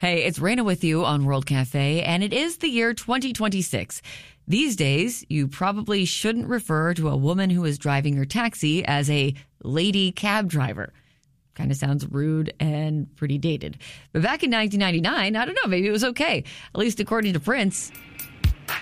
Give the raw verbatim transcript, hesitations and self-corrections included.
Hey, it's Raina with you on World Cafe, and it is the year twenty twenty-six. These days, you probably shouldn't refer to a woman who is driving your taxi as a lady cab driver. Kind of sounds rude and pretty dated. But back in nineteen ninety-nine, I don't know, maybe it was okay. At least according to Prince.